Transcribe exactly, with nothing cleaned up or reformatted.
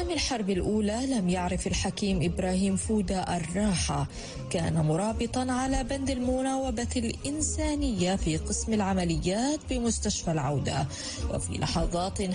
أيام الحرب الأولى لم يعرف الحكيم إبراهيم فودة الراحة. كان مرابطا على بند المراوبة الإنسانية في قسم العمليات بمستشفى العودة، وفي لحظات